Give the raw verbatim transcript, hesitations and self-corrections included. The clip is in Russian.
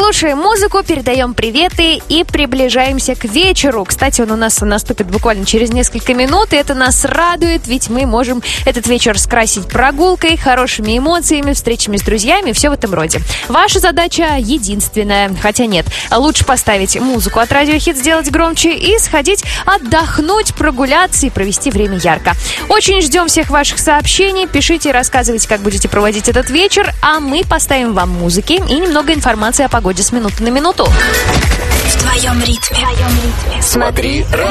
Слушаем музыку, передаем приветы и приближаемся к вечеру. Кстати, он у нас наступит буквально через несколько минут, и это нас радует, ведь мы можем этот вечер скрасить прогулкой, хорошими эмоциями, встречами с друзьями, все в этом роде. Ваша задача единственная, хотя нет, лучше поставить музыку от Радио Хит, сделать громче и сходить отдохнуть, прогуляться и провести время ярко. Очень ждем всех ваших сообщений, пишите и рассказывайте, как будете проводить этот вечер, а мы поставим вам музыки и немного информации о погоде с минуты на минуту. В твоем ритме. В твоем ритме. Смотри.